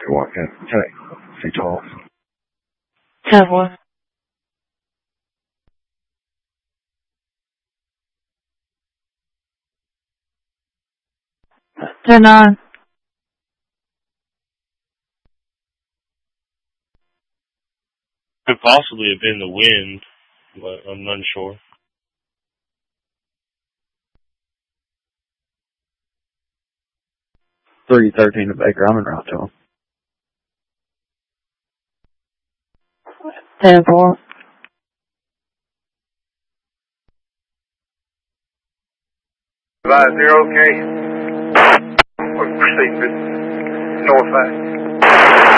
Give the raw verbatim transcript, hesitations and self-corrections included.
what? Okay. C twelve. ten one. ten nine. Could possibly have been the wind, but I'm unsure. three thirteen to Baker. I'm in route to him. ten four. Five zero, okay. We'll proceed with north five.